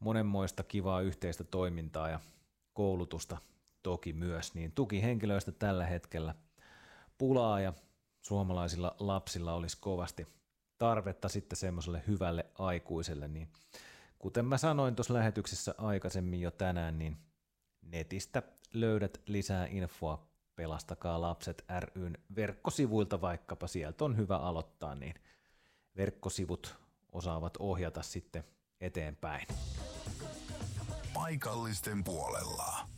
monenmoista kivaa yhteistä toimintaa ja koulutusta toki myös, niin tukihenkilöistä tällä hetkellä pulaa ja suomalaisilla lapsilla olisi kovasti tarvetta sitten semmoiselle hyvälle aikuiselle, niin kuten mä sanoin tuossa lähetyksessä aikaisemmin jo tänään, niin netistä löydät lisää infoa Pelastakaa lapset ry:n verkkosivuilta vaikkapa, sieltä on hyvä aloittaa, niin verkkosivut osaavat ohjata sitten eteenpäin. Paikallisten puolella.